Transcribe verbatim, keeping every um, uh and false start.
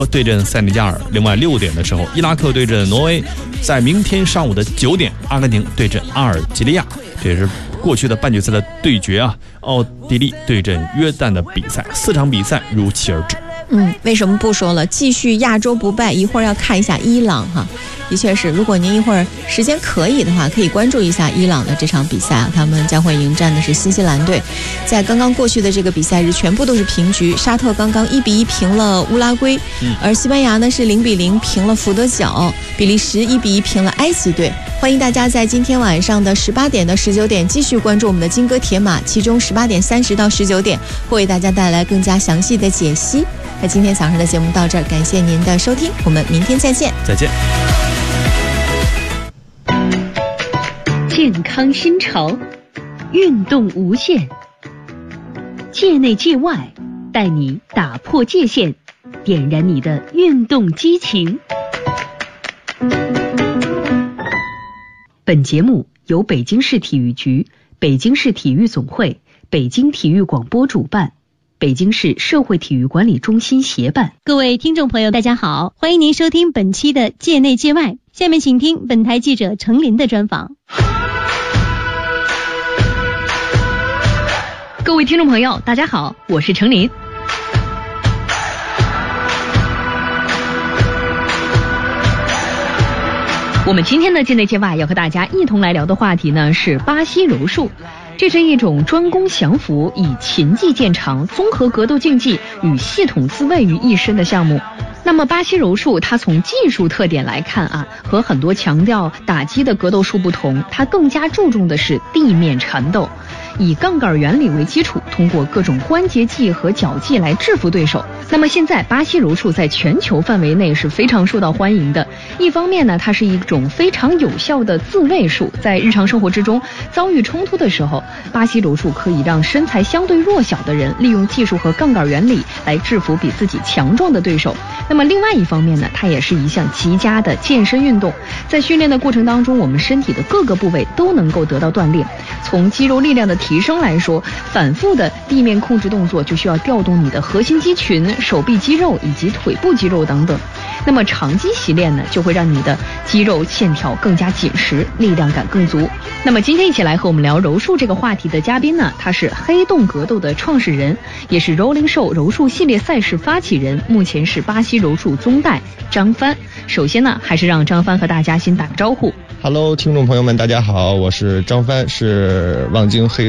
对阵塞内加尔。另外六点的时候，伊拉克对阵挪威。在明天上午的九点，阿根廷对阵阿尔及利亚，这也是过去的半决赛的对决啊。奥地利对阵约旦的比赛，四场比赛如期而至。 嗯，为什么不说了？继续亚洲不败，一会儿要看一下伊朗哈。的确是，如果您一会儿时间可以的话，可以关注一下伊朗的这场比赛啊。他们将会迎战的是新西兰队。在刚刚过去的这个比赛日，全部都是平局。沙特刚刚一比一平了乌拉圭，嗯、而西班牙呢是零比零平了福德角，比利时一比一平了埃及队。欢迎大家在今天晚上的十八点到十九点继续关注我们的金戈铁马，其中十八点三十到十九点会为大家带来更加详细的解析。那今天早上的节目到这儿，感谢您的收听，我们明天再见。 再见。 健康新潮，运动无限，界内界外，带你打破界限，点燃你的运动激情。本节目由北京市体育局、北京市体育总会、北京体育广播主办，北京市社会体育管理中心协办。 各位听众朋友大家好，欢迎您收听本期的界内界外，下面请听本台记者程琳的专访。 各位听众朋友大家好，我是程琳。我们今天的界内界外要和大家一同来聊的话题呢是巴西柔术。这是一种专攻降服、以擒技见长、综合格斗竞技与系统自卫于一身的项目。那么巴西柔术它从技术特点来看啊，和很多强调打击的格斗术不同，它更加注重的是地面缠斗，以杠杆原理为基础，通过各种关节技和脚技来制服对手。那么现在巴西柔术在全球范围内是非常受到欢迎的。一方面呢，它是一种非常有效的自卫术，在日常生活之中遭遇冲突的时候，巴西柔术可以让身材相对弱小的人利用技术和杠杆原理来制服比自己强壮的对手。那么另外一方面呢，它也是一项极佳的健身运动，在训练的过程当中，我们身体的各个部位都能够得到锻炼。从肌肉力量的提升来说，反复的地面控制动作就需要调动你的核心肌群、手臂肌肉以及腿部肌肉等等。那么长期习练呢，就会让你的肌肉线条更加紧实，力量感更足。那么今天一起来和我们聊柔术这个话题的嘉宾呢，他是黑洞格斗的创始人，也是 Rolling Show 柔术系列赛事发起人，目前是巴西柔术宗代张帆。首先呢，还是让张帆和大家先打个招呼。 Hello， 听众朋友们，大家好，我是张帆，是望京黑